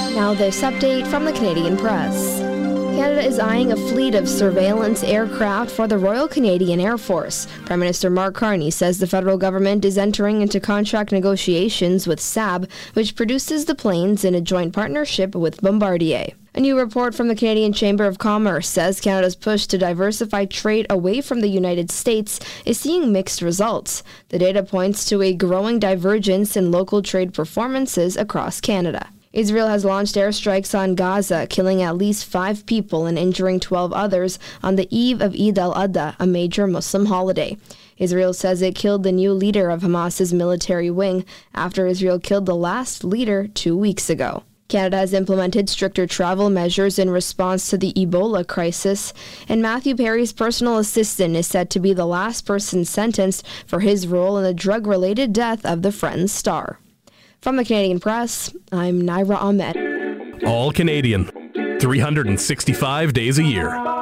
Now this update from the Canadian Press. Canada is eyeing a fleet of surveillance aircraft for the Royal Canadian Air Force. Prime Minister Mark Carney says the federal government is entering into contract negotiations with Saab, which produces the planes in a joint partnership with Bombardier. A new report from the Canadian Chamber of Commerce says Canada's push to diversify trade away from the United States is seeing mixed results. The data points to a growing divergence in local trade performances across Canada. Israel has launched airstrikes on Gaza, killing at least 5 people and injuring 12 others on the eve of Eid al-Adha, a major Muslim holiday. Israel says it killed the new leader of Hamas's military wing after Israel killed the last leader 2 weeks ago. Canada has implemented stricter travel measures in response to the Ebola crisis, and Matthew Perry's personal assistant is said to be the last person sentenced for his role in the drug-related death of the Friends star. From the Canadian Press, I'm Naira Ahmed. All Canadian, 365 days a year.